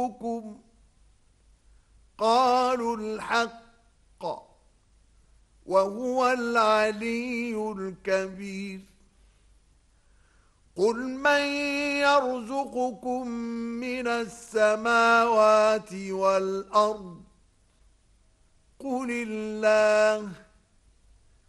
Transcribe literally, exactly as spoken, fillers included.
ربكم قالوا الحق وهو العلي الكبير قل من يرزقكم من السماوات والأرض قل الله